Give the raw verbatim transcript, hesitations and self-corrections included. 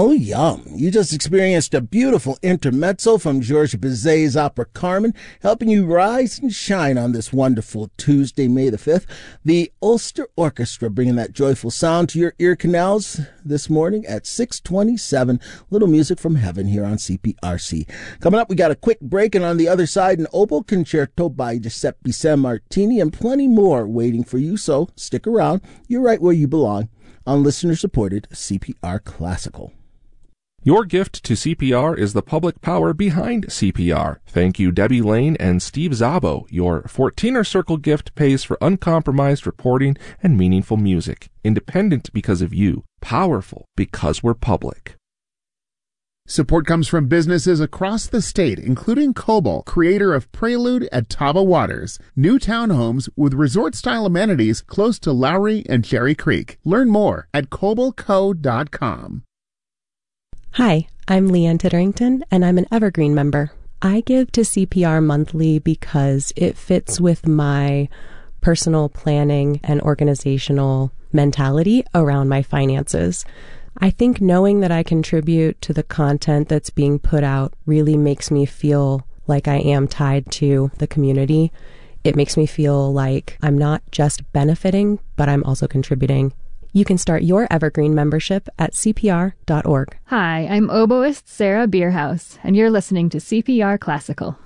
Oh, yum. You just experienced a beautiful intermezzo from Georges Bizet's opera Carmen, helping you rise and shine on this wonderful Tuesday, May the fifth. The Ulster Orchestra bringing that joyful sound to your ear canals this morning at six twenty-seven. Little music from heaven here on C P R C. Coming up, we got a quick break, and on the other side, an oboe concerto by Giuseppe Sammartini and plenty more waiting for you, so stick around. You're right where you belong on listener-supported C P R Classical. Your gift to C P R is the public power behind C P R. Thank you, Debbie Lane and Steve Zabo. Your fourteener Circle gift pays for uncompromised reporting and meaningful music. Independent because of you. Powerful because we're public. Support comes from businesses across the state, including Cobalt, creator of Prelude at Taba Waters, new townhomes with resort-style amenities close to Lowry and Cherry Creek. Learn more at cobalt co dot com. Hi, I'm Leanne Titterington, and I'm an Evergreen member. I give to C P R monthly because it fits with my personal planning and organizational mentality around my finances. I think knowing that I contribute to the content that's being put out really makes me feel like I am tied to the community. It makes me feel like I'm not just benefiting, but I'm also contributing. You can start your Evergreen membership at C P R dot org. Hi, I'm oboist Sarah Bierhaus, and you're listening to C P R Classical.